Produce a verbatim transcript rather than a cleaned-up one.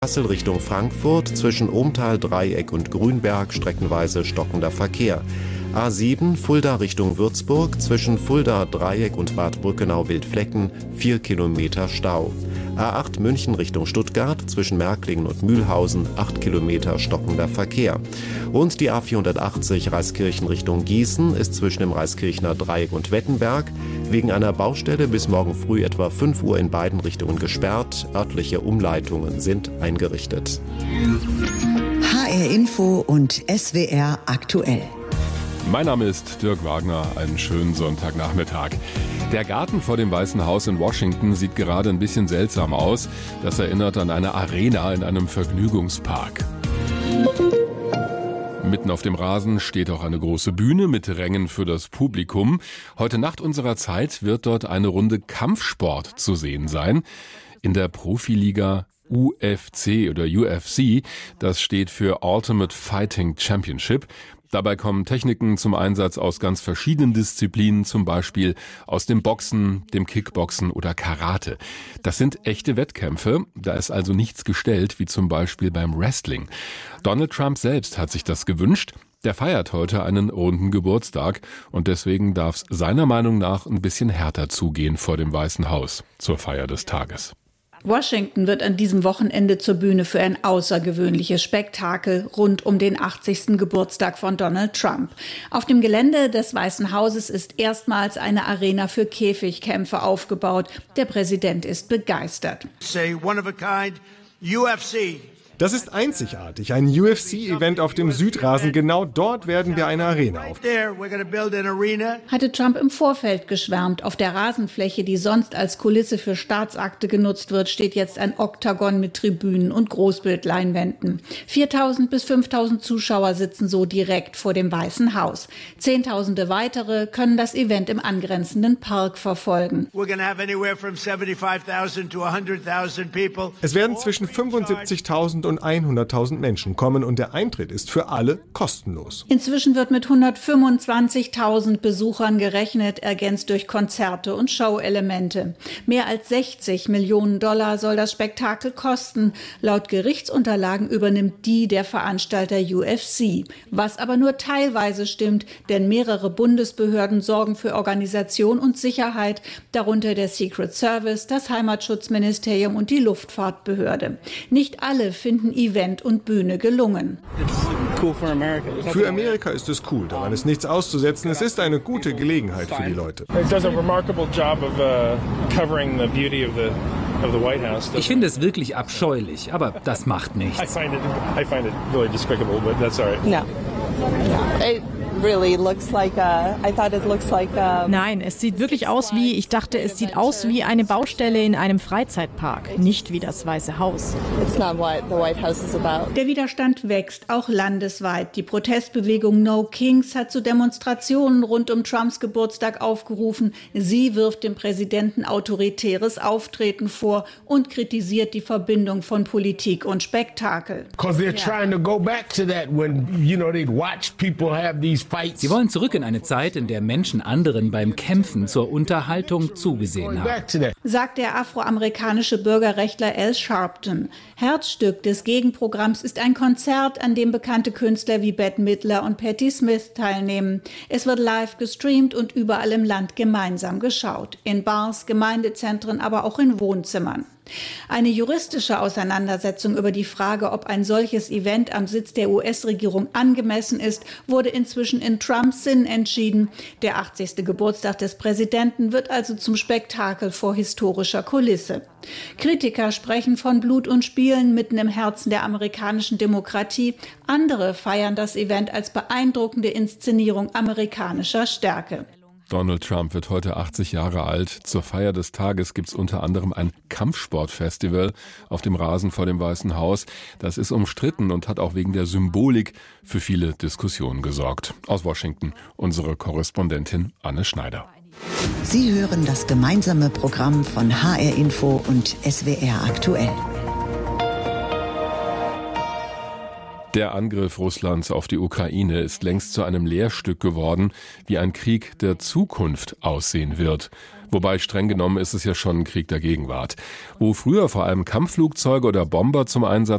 Kassel Richtung Frankfurt, zwischen Ohmtal, Dreieck und Grünberg streckenweise stockender Verkehr. A sieben Fulda Richtung Würzburg, zwischen Fulda, Dreieck und Bad Brückenau-Wildflecken vier Kilometer Stau. A acht München Richtung Stuttgart, zwischen Märklingen und Mühlhausen acht Kilometer stockender Verkehr. Und die A vierhundertachtzig Reiskirchen Richtung Gießen ist zwischen dem Reiskirchner Dreieck und Wettenberg wegen einer Baustelle bis morgen früh etwa fünf Uhr in beiden Richtungen gesperrt. Örtliche Umleitungen sind eingerichtet. H R Info und S W R aktuell. Mein Name ist Dirk Wagner, einen schönen Sonntagnachmittag. Der Garten vor dem Weißen Haus in Washington sieht gerade ein bisschen seltsam aus. Das erinnert an eine Arena in einem Vergnügungspark. Mitten auf dem Rasen steht auch eine große Bühne mit Rängen für das Publikum. Heute Nacht unserer Zeit wird dort eine Runde Kampfsport zu sehen sein. In der Profiliga U F C oder U F C, das steht für Ultimate Fighting Championship. Dabei kommen Techniken zum Einsatz aus ganz verschiedenen Disziplinen, zum Beispiel aus dem Boxen, dem Kickboxen oder Karate. Das sind echte Wettkämpfe, da ist also nichts gestellt, wie zum Beispiel beim Wrestling. Donald Trump selbst hat sich das gewünscht. Der feiert heute einen runden Geburtstag und deswegen darf es seiner Meinung nach ein bisschen härter zugehen vor dem Weißen Haus zur Feier des Tages. Washington wird an diesem Wochenende zur Bühne für ein außergewöhnliches Spektakel rund um den achtzigsten Geburtstag von Donald Trump. Auf dem Gelände des Weißen Hauses ist erstmals eine Arena für Käfigkämpfe aufgebaut. Der Präsident ist begeistert. U F C. Das ist einzigartig, ein U F C-Event auf dem Südrasen. Genau dort werden wir eine Arena aufbauen. Hatte Trump im Vorfeld geschwärmt. Auf der Rasenfläche, die sonst als Kulisse für Staatsakte genutzt wird, steht jetzt ein Oktagon mit Tribünen und Großbildleinwänden. viertausend bis fünftausend Zuschauer sitzen so direkt vor dem Weißen Haus. Zehntausende weitere können das Event im angrenzenden Park verfolgen. Es werden zwischen fünfundsiebzigtausend und hunderttausend Menschen kommen und der Eintritt ist für alle kostenlos. Inzwischen wird mit hundertfünfundzwanzigtausend Besuchern gerechnet, ergänzt durch Konzerte und Showelemente. Mehr als sechzig Millionen Dollar soll das Spektakel kosten. Laut Gerichtsunterlagen übernimmt die der Veranstalter U F C. Was aber nur teilweise stimmt, denn mehrere Bundesbehörden sorgen für Organisation und Sicherheit, darunter der Secret Service, das Heimatschutzministerium und die Luftfahrtbehörde. Nicht alle finden Event und Bühne gelungen. Für Amerika ist es cool, daran ist nichts auszusetzen. Es ist eine gute Gelegenheit für die Leute. Ich finde es wirklich abscheulich, aber das macht nichts. Nein, es sieht wirklich aus wie, ich dachte, es sieht aus wie eine Baustelle in einem Freizeitpark, nicht wie das Weiße Haus. Der Widerstand wächst, auch landesweit. Die Protestbewegung No Kings hat zu Demonstrationen rund um Trumps Geburtstag aufgerufen. Sie wirft dem Präsidenten autoritäres Auftreten vor und kritisiert die Verbindung von Politik und Spektakel. Sie wollen zurück in eine Zeit, in der Menschen anderen beim Kämpfen zur Unterhaltung zugesehen haben, sagt der afroamerikanische Bürgerrechtler Al Sharpton. Herzstück des Gegenprogramms ist ein Konzert, an dem bekannte Künstler wie Bette Midler und Patti Smith teilnehmen. Es wird live gestreamt und überall im Land gemeinsam geschaut. In Bars, Gemeindezentren, aber auch in Wohnzimmern. Eine juristische Auseinandersetzung über die Frage, ob ein solches Event am Sitz der U S-Regierung angemessen ist, wurde inzwischen in Trumps Sinn entschieden. Der achtzigste Geburtstag des Präsidenten wird also zum Spektakel vor historischer Kulisse. Kritiker sprechen von Blut und Spielen mitten im Herzen der amerikanischen Demokratie. Andere feiern das Event als beeindruckende Inszenierung amerikanischer Stärke. Donald Trump wird heute achtzig Jahre alt. Zur Feier des Tages gibt's unter anderem ein Kampfsportfestival auf dem Rasen vor dem Weißen Haus. Das ist umstritten und hat auch wegen der Symbolik für viele Diskussionen gesorgt. Aus Washington unsere Korrespondentin Anne Schneider. Sie hören das gemeinsame Programm von H R Info und S W R aktuell. Der Angriff Russlands auf die Ukraine ist längst zu einem Lehrstück geworden, wie ein Krieg der Zukunft aussehen wird. Wobei streng genommen ist es ja schon ein Krieg der Gegenwart. Wo früher vor allem Kampfflugzeuge oder Bomber zum Einsatz